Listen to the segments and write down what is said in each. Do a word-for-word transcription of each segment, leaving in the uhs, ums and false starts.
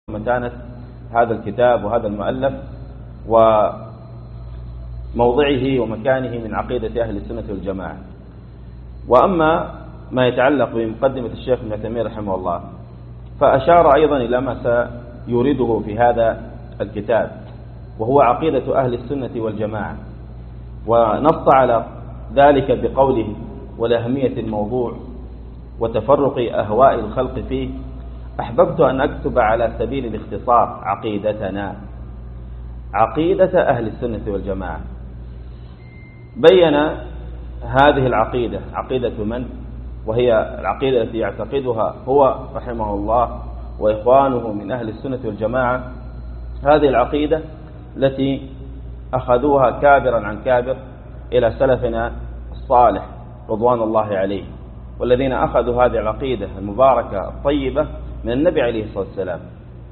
متانة هذا الكتاب وهذا المؤلف وموضعه ومكانه من عقيدة أهل السنة والجماعة. وأما ما يتعلق بمقدمة الشيخ ابن تيمية رحمه الله فأشار أيضا إلى ما سيورده في هذا الكتاب، وهو عقيدة أهل السنة والجماعة، ونص على ذلك بقوله: ولأهمية الموضوع وتفرق أهواء الخلق فيه أحببت أن أكتب على سبيل الاختصار عقيدتنا، عقيدة أهل السنة والجماعة. بين هذه العقيدة عقيدة من؟ وهي العقيدة التي يعتقدها هو رحمه الله وإخوانه من أهل السنة والجماعة، هذه العقيدة التي أخذوها كابرا عن كابر إلى سلفنا الصالح رضوان الله عليه، والذين أخذوا هذه العقيدة المباركة الطيبة من النبي عليه الصلاة والسلام.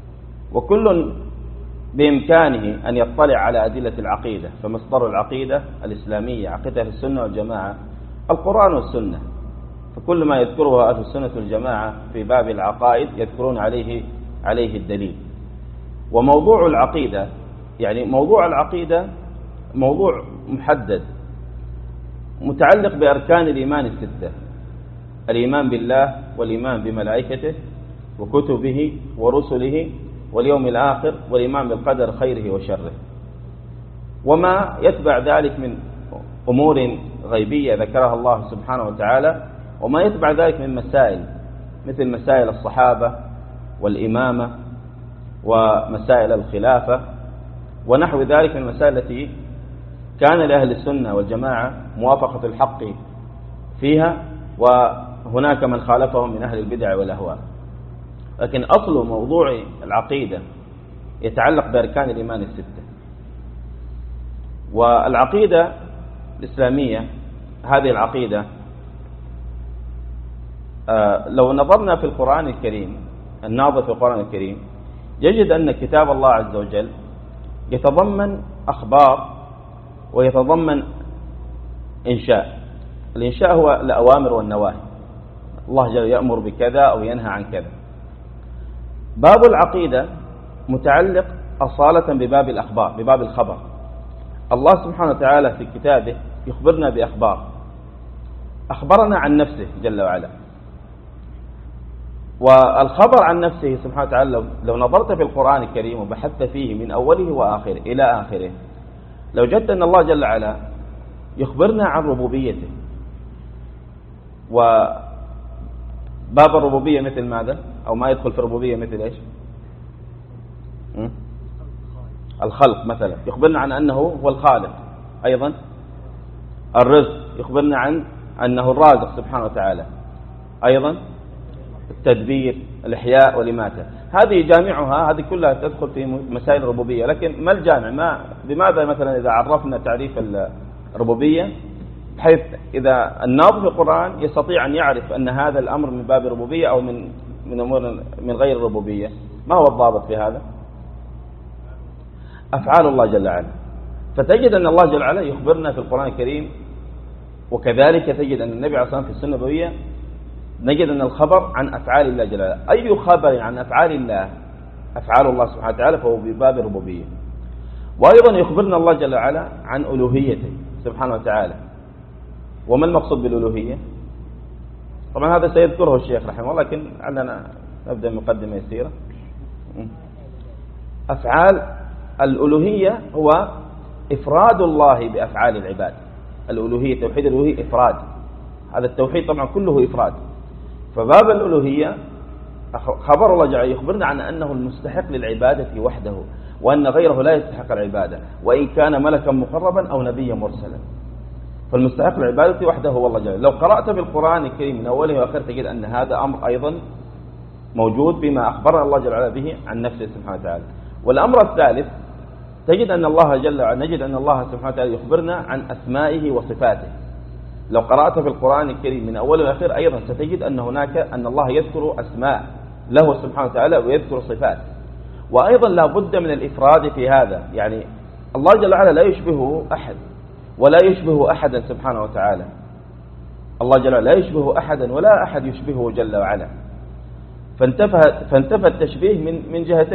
وكل بإمكانه أن يطلع على أدلة العقيدة، فمصدر العقيدة الإسلامية عقيدة أهل السنة والجماعة القرآن والسنة، فكل ما يذكره أهل السنة والجماعة في باب العقائد يذكرون عليه عليه الدليل. وموضوع العقيدة يعني موضوع العقيدة موضوع محدد متعلق بأركان الإيمان الستة: الإيمان بالله، والإيمان بملائكته وكتبه ورسله واليوم الآخر، والإيمان بالقدر خيره وشره، وما يتبع ذلك من أمور غيبية ذكرها الله سبحانه وتعالى، وما يتبع ذلك من مسائل مثل مسائل الصحابة والإمامة ومسائل الخلافة ونحو ذلك من المسائل التي كان لأهل السنة والجماعة موافقة الحق فيها، وهناك من خالفهم من أهل البدع والأهواء. لكن أصل موضوع العقيدة يتعلق بأركان الإيمان الستة. والعقيدة الإسلامية هذه العقيدة لو نظرنا في القرآن الكريم، الناظر في القرآن الكريم يجد أن كتاب الله عز وجل يتضمن أخبار ويتضمن إنشاء. الإنشاء هو الأوامر والنواهي، الله جل يأمر بكذا أو ينهى عن كذا. باب العقيدة متعلق أصالة بباب الأخبار، بباب الخبر. الله سبحانه وتعالى في كتابه يخبرنا بأخبار، أخبرنا عن نفسه جل وعلا. والخبر عن نفسه سبحانه وتعالى لو نظرت في القرآن الكريم وبحثت فيه من أوله وآخره إلى آخره لو جدت أن الله جل وعلا يخبرنا عن ربوبيته. وباب الربوبية مثل ماذا؟ أو ما يدخل في الربوبية مثل إيش؟ الخلق مثلا، يخبرنا عن أنه هو الخالق. أيضا الرزق يخبرنا عن أنه الرازق سبحانه وتعالى. أيضا التدبير، الإحياء والإماتة، هذه جامعها هذه كلها تدخل في مسائل الربوبية. لكن ما الجامع؟ ما بماذا مثلا إذا عرفنا تعريف الربوبية بحيث إذا الناظر في القرآن يستطيع أن يعرف أن هذا الأمر من باب الربوبية أو من من أمور من غير الربوبية، ما هو الضابط في هذا؟ أفعال الله جل وعلا. فتجد أن الله جل وعلا يخبرنا في القرآن الكريم، وكذلك تجد أن النبي عليه الصلاة والسلام في السنة النبوية نجد أن الخبر عن أفعال الله جل وعلا. أي خبر عن أفعال الله أفعال الله سبحانه وتعالى فهو بباب الربوبية. وأيضا يخبرنا الله جل وعلا عن ألوهيته سبحانه وتعالى. وما المقصود بالألوهية؟ طبعا هذا سيذكره الشيخ رحمه الله، لكن عندنا نبدأ مقدمة يسيرة. أفعال الألوهية هو إفراد الله بأفعال العباد. الألوهية توحيد الألوهية إفراد، هذا التوحيد طبعا كله إفراد. فباب الألوهية خبر الله جل يخبرنا عن أنه المستحق للعبادة وحده، وأن غيره لا يستحق العبادة وإن كان ملكا مقربا أو نبيا مرسلا. فالمستحق للعبادة وحده هو الله جل. لو قرأت بالقرآن الكريم من أوله وآخره تجد أن هذا أمر أيضا موجود بما أخبرنا الله جل وعلا به عن نفسه سبحانه وتعالى. والأمر الثالث تجد أن الله جل وعلا نجد أن الله سبحانه وتعالى يخبرنا عن أسمائه وصفاته. لو قرأت في القرآن الكريم من أول وآخر أيضا ستجد أن هناك أن الله يذكر أسماء له سبحانه وتعالى ويذكر صفات. وأيضا لا بد من الإفراد في هذا، يعني الله جل وعلا لا يشبهه أحد ولا يشبه أحدا سبحانه وتعالى. الله جل وعلا لا يشبه أحدا ولا أحد يشبهه جل وعلا. فانتفى فانتفى التشبيه من من جهتين.